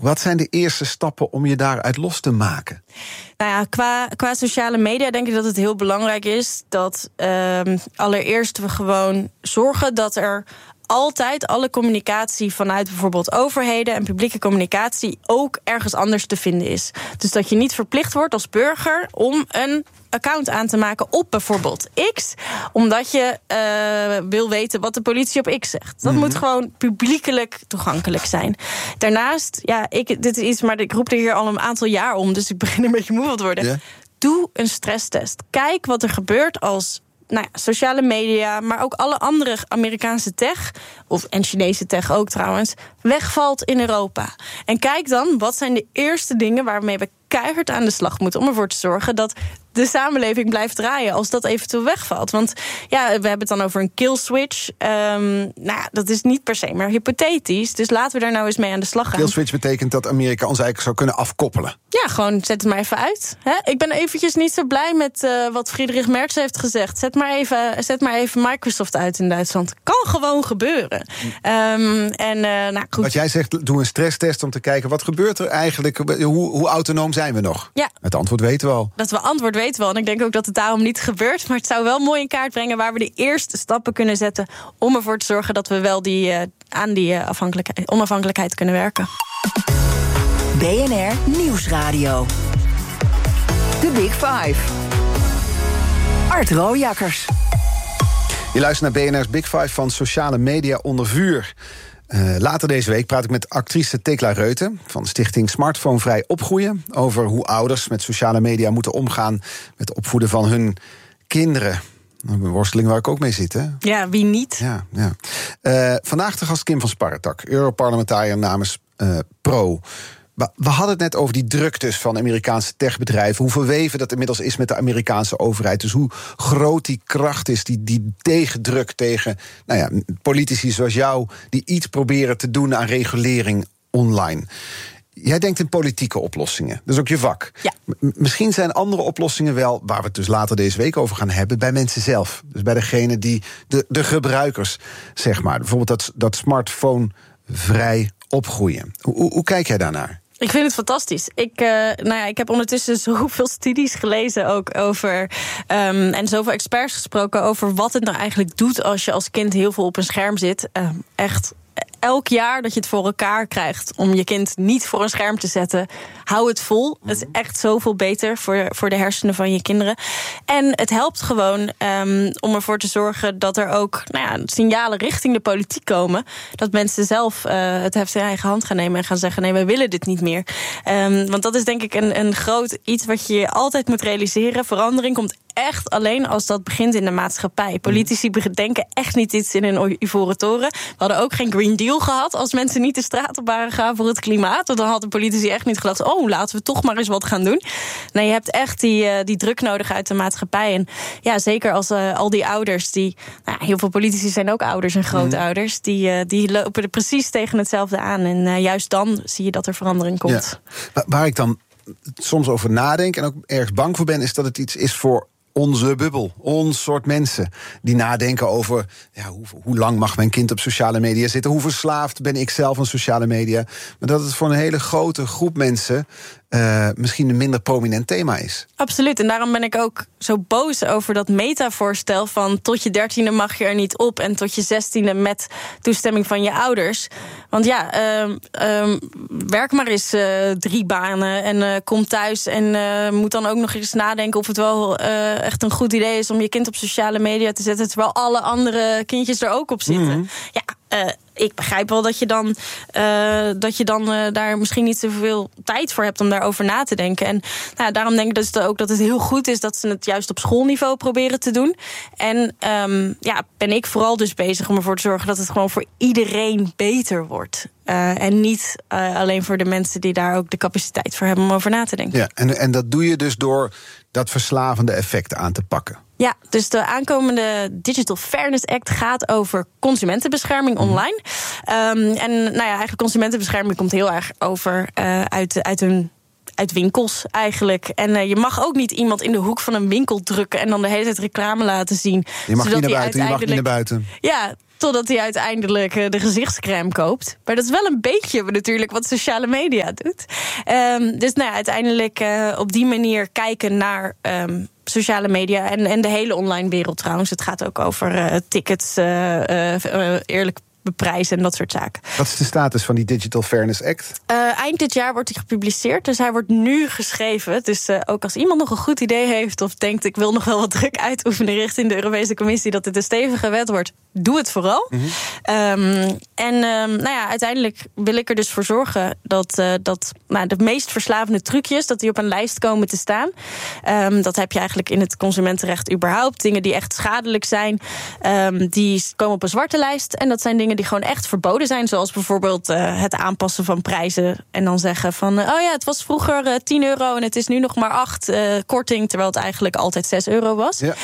Wat zijn de eerste stappen om je daaruit los te maken? Nou ja, qua sociale media denk ik dat het heel belangrijk is dat allereerst we gewoon zorgen dat er altijd alle communicatie vanuit bijvoorbeeld overheden en publieke communicatie ook ergens anders te vinden is. Dus dat je niet verplicht wordt als burger om een account aan te maken op bijvoorbeeld X, omdat je wil weten wat de politie op X zegt. Dat moet gewoon publiekelijk toegankelijk zijn. Daarnaast, dit is iets, maar ik roep er hier al een aantal jaar om, dus ik begin een beetje moe van te worden. Yeah. Doe een stresstest. Kijk wat er gebeurt als sociale media, maar ook alle andere Amerikaanse tech, en Chinese tech ook trouwens, wegvalt in Europa. En kijk dan, wat zijn de eerste dingen waarmee we keihard aan de slag moeten om ervoor te zorgen dat de samenleving blijft draaien als dat eventueel wegvalt. Want we hebben het dan over een kill switch. Dat is niet per se maar hypothetisch. Dus laten we daar nou eens mee aan de slag gaan. Kill switch betekent dat Amerika ons eigenlijk zou kunnen afkoppelen. Ja, gewoon zet het maar even uit. Ik ben eventjes niet zo blij met wat Friedrich Merz heeft gezegd. Zet maar even Microsoft uit in Duitsland. Kan gewoon gebeuren. Goed. Wat jij zegt, doe een stresstest om te kijken wat gebeurt er eigenlijk. Hoe autonoom zijn we nog? Ja. Het antwoord weten we al. En ik denk ook dat het daarom niet gebeurt. Maar het zou wel mooi in kaart brengen waar we de eerste stappen kunnen zetten om ervoor te zorgen dat we wel aan die onafhankelijkheid kunnen werken. BNR Nieuwsradio. The Big Five. Art Rooijakkers. Je luistert naar BNR's Big Five van sociale media onder vuur. Later deze week praat ik met actrice Thekla Reuten van stichting Smartphonevrij Opgroeien over hoe ouders met sociale media moeten omgaan met het opvoeden van hun kinderen. Een worsteling waar ik ook mee zit, hè? Ja, wie niet? Ja. Vandaag de gast Kim van Sparretak, Europarlementariër namens Pro. We hadden het net over die druk dus van Amerikaanse techbedrijven. Hoe verweven dat inmiddels is met de Amerikaanse overheid. Dus hoe groot die kracht is, die tegendruk tegen politici zoals jou, die iets proberen te doen aan regulering online. Jij denkt in politieke oplossingen. Dat is ook je vak. Ja. Misschien zijn andere oplossingen wel, waar we het dus later deze week over gaan hebben, bij mensen zelf. Dus bij degene die, de gebruikers, zeg maar. Bijvoorbeeld dat smartphonevrij opgroeien. Hoe kijk jij daarnaar? Ik vind het fantastisch. Ik heb ondertussen zoveel studies gelezen ook over en zoveel experts gesproken over wat het nou eigenlijk doet als je als kind heel veel op een scherm zit. Echt. Elk jaar dat je het voor elkaar krijgt om je kind niet voor een scherm te zetten, hou het vol. Het is echt zoveel beter voor de hersenen van je kinderen. En het helpt gewoon om ervoor te zorgen dat er ook signalen richting de politiek komen. Dat mensen zelf het heft in eigen hand gaan nemen en gaan zeggen, nee, wij willen dit niet meer. Want dat is denk ik een groot iets wat je altijd moet realiseren. Verandering komt echt alleen als dat begint in de maatschappij. Politici denken echt niet iets in een ivoren toren. We hadden ook geen Green Deal gehad als mensen niet de straat op waren gaan voor het klimaat. Want dan hadden politici echt niet gedacht, laten we toch maar eens wat gaan doen. Nee, je hebt echt die druk nodig uit de maatschappij. En ja, zeker als al die ouders, heel veel politici zijn ook ouders en grootouders, die lopen er precies tegen hetzelfde aan. En juist dan zie je dat er verandering komt. Ja. Waar ik dan soms over nadenk en ook ergens bang voor ben, is dat het iets is voor onze bubbel, ons soort mensen die nadenken over hoe lang mag mijn kind op sociale media zitten, hoe verslaafd ben ik zelf aan sociale media, maar dat het voor een hele grote groep mensen misschien een minder prominent thema is. Absoluut, en daarom ben ik ook zo boos over dat Meta-voorstel van tot je 13e mag je er niet op en tot je 16e met toestemming van je ouders. Want werk maar eens 3 banen en kom thuis en moet dan ook nog eens nadenken of het wel echt een goed idee is om je kind op sociale media te zetten, terwijl alle andere kindjes er ook op zitten. Ik begrijp wel dat je dan daar misschien niet zoveel tijd voor hebt om daarover na te denken. En daarom denk ik dus ook dat het heel goed is dat ze het juist op schoolniveau proberen te doen. En ben ik vooral dus bezig om ervoor te zorgen dat het gewoon voor iedereen beter wordt. En niet alleen voor de mensen die daar ook de capaciteit voor hebben om over na te denken. Ja, en dat doe je dus door dat verslavende effect aan te pakken. Ja, dus de aankomende Digital Fairness Act gaat over consumentenbescherming online. Eigenlijk consumentenbescherming komt heel erg over uit winkels eigenlijk. En je mag ook niet iemand in de hoek van een winkel drukken en dan de hele tijd reclame laten zien. Je mag niet naar buiten, je mag niet naar buiten. Ja, Totdat hij uiteindelijk de gezichtscrème koopt. Maar dat is wel een beetje natuurlijk wat sociale media doet. Dus uiteindelijk op die manier kijken naar sociale media en de hele online wereld trouwens. Het gaat ook over tickets, eerlijk beprijzen en dat soort zaken. Wat is de status van die Digital Fairness Act? Eind dit jaar wordt hij gepubliceerd, dus hij wordt nu geschreven. Dus ook als iemand nog een goed idee heeft of denkt, ik wil nog wel wat druk uitoefenen richting de Europese Commissie dat dit een stevige wet wordt, doe het vooral. Uiteindelijk wil ik er dus voor zorgen dat de meest verslavende trucjes, dat die op een lijst komen te staan. Dat heb je eigenlijk in het consumentenrecht überhaupt. Dingen die echt schadelijk zijn, die komen op een zwarte lijst. En dat zijn dingen die gewoon echt verboden zijn. Zoals bijvoorbeeld het aanpassen van prijzen. En dan zeggen van, het was vroeger €10 en het is nu nog maar 8 korting. Terwijl het eigenlijk altijd €6 was. Ja.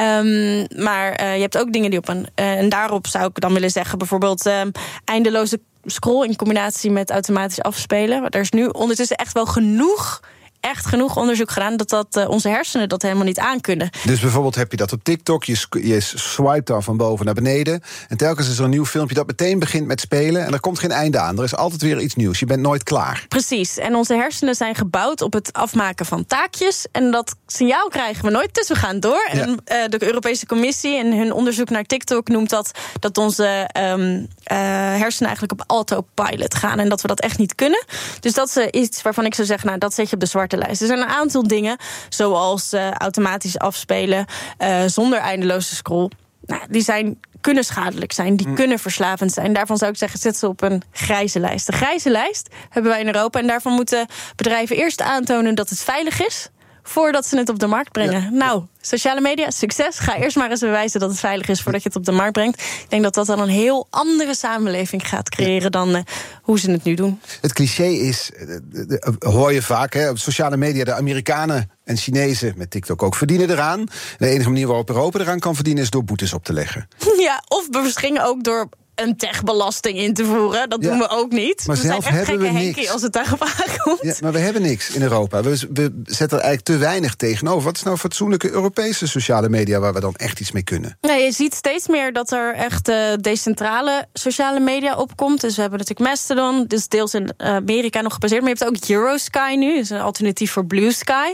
Maar je hebt ook dingen die op een... en daarop zou ik dan willen zeggen, bijvoorbeeld eindeloze scroll in combinatie met automatisch afspelen. Er is nu ondertussen echt wel genoeg onderzoek gedaan dat onze hersenen dat helemaal niet aankunnen. Dus bijvoorbeeld heb je dat op TikTok, je swipet dan van boven naar beneden en telkens is er een nieuw filmpje dat meteen begint met spelen en er komt geen einde aan. Er is altijd weer iets nieuws. Je bent nooit klaar. Precies. En onze hersenen zijn gebouwd op het afmaken van taakjes en dat signaal krijgen we nooit, dus we gaan door. Ja. En de Europese Commissie en hun onderzoek naar TikTok noemt dat onze hersenen eigenlijk op autopilot gaan en dat we dat echt niet kunnen. Dus dat is iets waarvan ik zou zeggen, dat zet je op de zwarte lijst. Er zijn een aantal dingen, zoals automatisch afspelen zonder eindeloze scroll. Die kunnen schadelijk zijn, die kunnen verslavend zijn. Daarvan zou ik zeggen, zet ze op een grijze lijst. De grijze lijst hebben wij in Europa en daarvan moeten bedrijven eerst aantonen dat het veilig is voordat ze het op de markt brengen. Ja. Nou, sociale media, succes. Ga eerst maar eens bewijzen dat het veilig is voordat je het op de markt brengt. Ik denk dat dat dan een heel andere samenleving gaat creëren dan hoe ze het nu doen. Het cliché is, hoor je vaak, op sociale media, de Amerikanen en Chinezen met TikTok ook verdienen eraan. De enige manier waarop Europa eraan kan verdienen is door boetes op te leggen. Ja, of misschien ook door een techbelasting in te voeren. Dat doen we ook niet. Maar we zelf zijn echt hebben we gekke niks als het daarop aankomt. Ja, maar we hebben niks in Europa. We zetten er eigenlijk te weinig tegenover. Wat is nou fatsoenlijke Europese sociale media waar we dan echt iets mee kunnen? Nee, je ziet steeds meer dat er echt decentrale sociale media opkomt. Dus we hebben natuurlijk Mastodon, dus deels in Amerika nog gebaseerd. Maar je hebt ook Eurosky nu, dus een alternatief voor Blue Sky.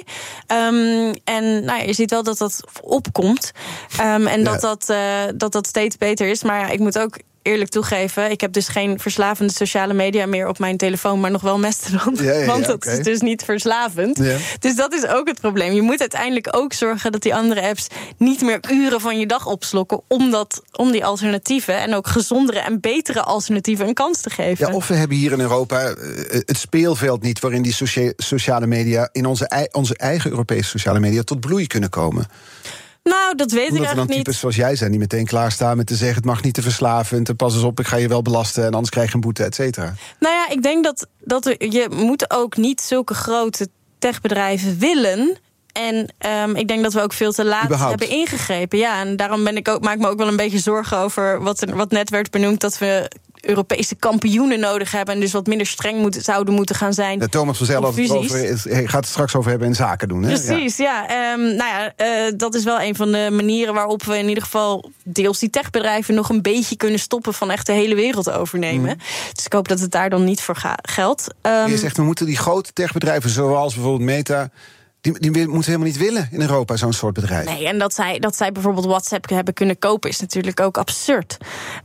Je ziet wel dat dat opkomt. Dat steeds beter is. Maar ik moet ook eerlijk toegeven, ik heb dus geen verslavende sociale media meer op mijn telefoon, maar nog wel Mastodon. Want dat is dus niet verslavend. Ja. Dus dat is ook het probleem. Je moet uiteindelijk ook zorgen dat die andere apps niet meer uren van je dag opslokken om die alternatieven en ook gezondere en betere alternatieven een kans te geven. Ja, of we hebben hier in Europa het speelveld niet waarin die sociale media in onze eigen Europese sociale media tot bloei kunnen komen. Nou, dat weet ik eigenlijk niet. Omdat er dan types zoals jij zijn die meteen klaarstaan met te zeggen, het mag niet te verslavend, en pas eens op, ik ga je wel belasten en anders krijg je een boete, et cetera. Nou ja, ik denk dat je moet ook niet zulke grote techbedrijven willen. En ik denk dat we ook veel te laat hebben ingegrepen. Ja, en daarom maak me ook wel een beetje zorgen over wat net werd benoemd, dat we Europese kampioenen nodig hebben en dus wat minder streng zouden moeten gaan zijn. Ja, Thomas van Zell gaat het straks over hebben en zaken doen. Hè? Precies, dat is wel een van de manieren waarop we in ieder geval deels die techbedrijven nog een beetje kunnen stoppen van echt de hele wereld overnemen. Dus ik hoop dat het daar dan niet voor geldt. Je zegt, we moeten die grote techbedrijven zoals bijvoorbeeld Meta, die moeten helemaal niet willen in Europa, zo'n soort bedrijf. Nee, en dat zij bijvoorbeeld WhatsApp hebben kunnen kopen is natuurlijk ook absurd.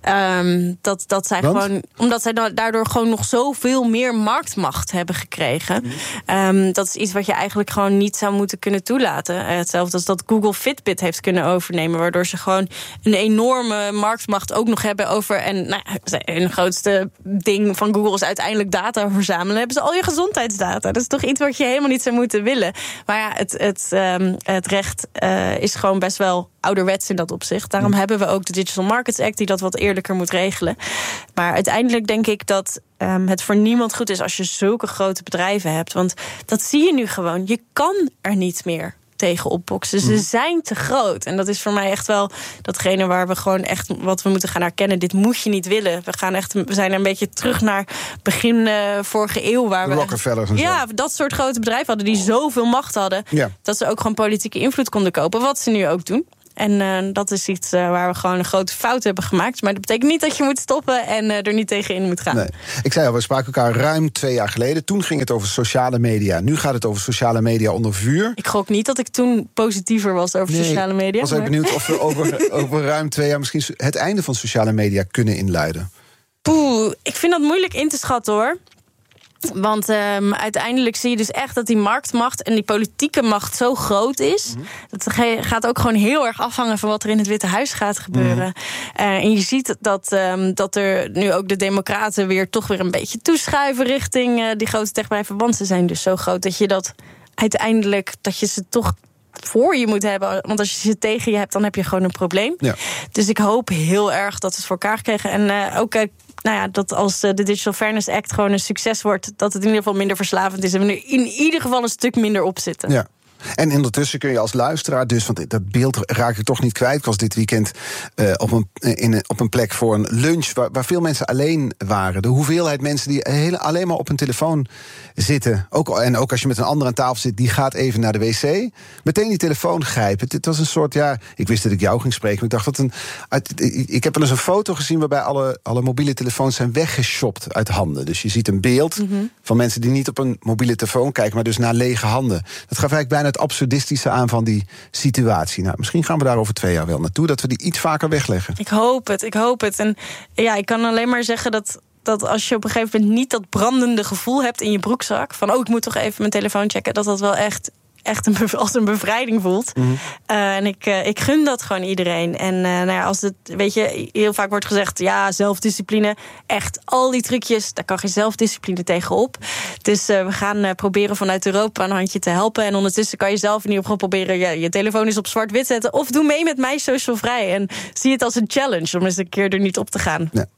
Omdat zij daardoor gewoon nog zoveel meer marktmacht hebben gekregen. Dat is iets wat je eigenlijk gewoon niet zou moeten kunnen toelaten. Hetzelfde als dat Google Fitbit heeft kunnen overnemen, waardoor ze gewoon een enorme marktmacht ook nog hebben over. En hun grootste ding van Google is uiteindelijk data verzamelen. Hebben ze al je gezondheidsdata. Dat is toch iets wat je helemaal niet zou moeten willen. Maar ja, het recht is gewoon best wel ouderwets in dat opzicht. Daarom hebben we ook de Digital Markets Act die dat wat eerlijker moet regelen. Maar uiteindelijk denk ik dat het voor niemand goed is als je zulke grote bedrijven hebt. Want dat zie je nu gewoon. Je kan er niet meer tegen opboksen. Ze zijn te groot. En dat is voor mij echt wel datgene waar we gewoon echt wat we moeten gaan herkennen. Dit moet je niet willen. We zijn een beetje terug naar begin vorige eeuw. Waar Rockefellers en zo. Ja, dat soort grote bedrijven hadden die zoveel macht hadden. Ja. Dat ze ook gewoon politieke invloed konden kopen. Wat ze nu ook doen. En dat is iets waar we gewoon een grote fout hebben gemaakt. Maar dat betekent niet dat je moet stoppen en er niet tegenin moet gaan. Nee. Ik zei al, we spraken elkaar ruim 2 jaar geleden. Toen ging het over sociale media. Nu gaat het over sociale media onder vuur. Ik gok niet dat ik toen positiever was over sociale media. Ik was even benieuwd of we over ruim 2 jaar misschien het einde van sociale media kunnen inluiden. Ik vind dat moeilijk in te schatten, hoor. Want uiteindelijk zie je dus echt dat die marktmacht en die politieke macht zo groot is. Dat gaat ook gewoon heel erg afhangen van wat er in het Witte Huis gaat gebeuren. En je ziet dat er nu ook de democraten weer een beetje toeschuiven richting die grote techbedrijven. Want ze zijn dus zo groot dat je dat uiteindelijk, dat je ze toch voor je moet hebben. Want als je ze tegen je hebt, dan heb je gewoon een probleem. Ja. Dus ik hoop heel erg dat we het voor elkaar krijgen. En ook dat als de Digital Fairness Act gewoon een succes wordt, dat het in ieder geval minder verslavend is en we er in ieder geval een stuk minder op zitten. Ja. En ondertussen kun je als luisteraar dus, want dat beeld raak ik toch niet kwijt. Ik was dit weekend op een plek voor een lunch waar veel mensen alleen waren. De hoeveelheid mensen die alleen maar op hun telefoon zitten. Ook als je met een ander aan tafel zit, die gaat even naar de wc. Meteen die telefoon grijpen. Het was een soort, ik wist dat ik jou ging spreken. Maar ik dacht, ik heb wel eens een foto gezien waarbij alle mobiele telefoons zijn weggeshopt uit handen. Dus je ziet een beeld van mensen die niet op een mobiele telefoon kijken, maar dus naar lege handen. Dat gaf eigenlijk bijna het absurdistische aan van die situatie. Nou, misschien gaan we daar over 2 jaar wel naartoe, dat we die iets vaker wegleggen. Ik hoop het. En ik kan alleen maar zeggen dat als je op een gegeven moment niet dat brandende gevoel hebt in je broekzak, van ik moet toch even mijn telefoon checken, dat wel echt als een bevrijding voelt. En ik gun dat gewoon iedereen. En als het, heel vaak wordt gezegd, zelfdiscipline. Echt, al die trucjes, daar kan geen zelfdiscipline tegenop. Dus we gaan proberen vanuit Europa een handje te helpen. En ondertussen kan je zelf in ieder geval proberen je telefoon eens op zwart-wit zetten. Of doe mee met mij Social Vrij. En zie het als een challenge om eens een keer er niet op te gaan. Ja.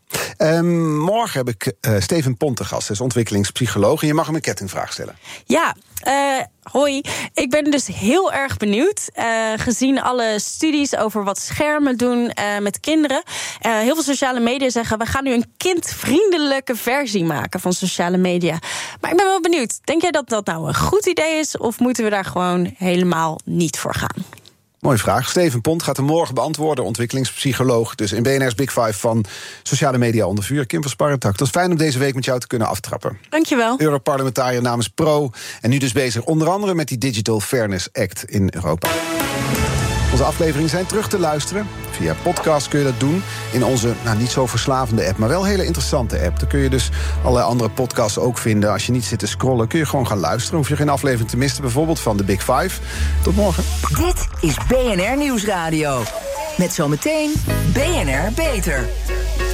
Morgen heb ik Steven Pont te gast. Hij is ontwikkelingspsycholoog. En je mag hem een kettingvraag stellen. Ja, hoi. Ik ben dus heel erg benieuwd. Gezien alle studies over wat schermen doen met kinderen. Heel veel sociale media zeggen, we gaan nu een kindvriendelijke versie maken van sociale media. Maar ik ben wel benieuwd. Denk jij dat dat nou een goed idee is? Of moeten we daar gewoon helemaal niet voor gaan? Mooie vraag. Steven Pont gaat hem morgen beantwoorden, ontwikkelingspsycholoog. Dus in BNR's Big Five van sociale media onder vuur. Kim van Sparrentak, het was fijn om deze week met jou te kunnen aftrappen. Dankjewel. Europarlementariër namens Pro. En nu dus bezig onder andere met die Digital Fairness Act in Europa. Onze afleveringen zijn terug te luisteren. Via podcast kun je dat doen in onze niet zo verslavende app, maar wel hele interessante app. Daar kun je dus allerlei andere podcasts ook vinden. Als je niet zit te scrollen, kun je gewoon gaan luisteren. Hoef je geen aflevering te missen, bijvoorbeeld van de Big Five. Tot morgen. Dit is BNR Nieuwsradio. Met zometeen BNR Beter.